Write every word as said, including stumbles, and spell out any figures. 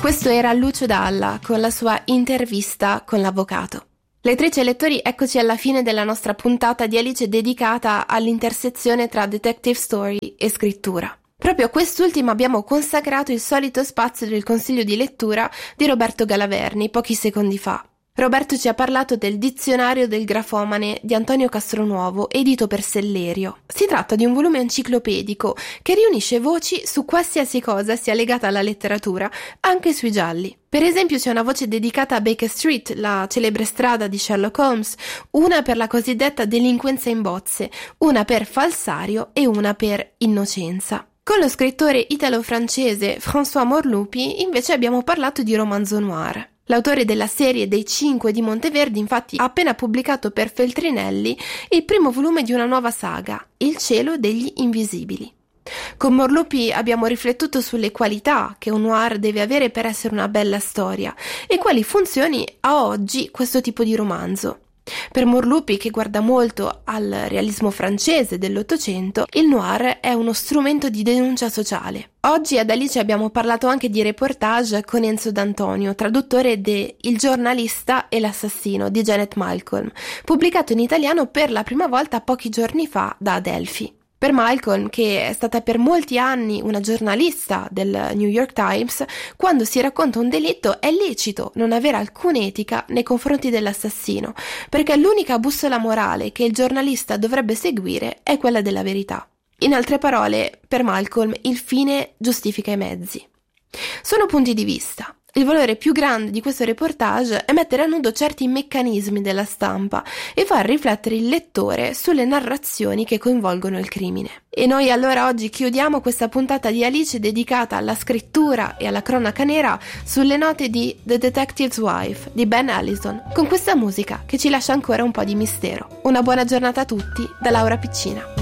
Questo era Lucio Dalla con la sua intervista con l'avvocato. Lettrici e lettori, eccoci alla fine della nostra puntata di Alice dedicata all'intersezione tra detective story e scrittura. Proprio a quest'ultimo abbiamo consacrato il solito spazio del consiglio di lettura di Roberto Galaverni pochi secondi fa. Roberto ci ha parlato del Dizionario del grafomane di Antonio Castronuovo, edito per Sellerio. Si tratta di un volume enciclopedico che riunisce voci su qualsiasi cosa sia legata alla letteratura, anche sui gialli. Per esempio c'è una voce dedicata a Baker Street, la celebre strada di Sherlock Holmes, una per la cosiddetta delinquenza in bozze, una per falsario e una per innocenza. Con lo scrittore italo-francese François Morlupi invece abbiamo parlato di romanzo noir. L'autore della serie dei Cinque di Monteverdi infatti ha appena pubblicato per Feltrinelli il primo volume di una nuova saga, Il cielo degli invisibili. Con Morlupi abbiamo riflettuto sulle qualità che un noir deve avere per essere una bella storia e quali funzioni ha oggi questo tipo di romanzo. Per Morlupi, che guarda molto al realismo francese dell'Ottocento, il noir è uno strumento di denuncia sociale. Oggi ad Alice abbiamo parlato anche di reportage con Enzo D'Antonio, traduttore de Il giornalista e l'assassino di Janet Malcolm, pubblicato in italiano per la prima volta pochi giorni fa da Adelphi. Per Malcolm, che è stata per molti anni una giornalista del New York Times, quando si racconta un delitto è lecito non avere alcuna etica nei confronti dell'assassino, perché l'unica bussola morale che il giornalista dovrebbe seguire è quella della verità. In altre parole, per Malcolm il fine giustifica i mezzi. Sono punti di vista. Il valore più grande di questo reportage è mettere a nudo certi meccanismi della stampa e far riflettere il lettore sulle narrazioni che coinvolgono il crimine. E noi allora oggi chiudiamo questa puntata di Alice dedicata alla scrittura e alla cronaca nera sulle note di The Detective's Wife di Ben Allison, con questa musica che ci lascia ancora un po' di mistero. Una buona giornata a tutti da Laura Piccina.